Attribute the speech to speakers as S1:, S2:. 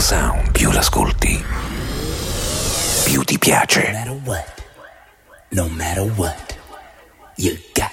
S1: Sound. Più l'ascolti, più ti piace.
S2: No matter what, you got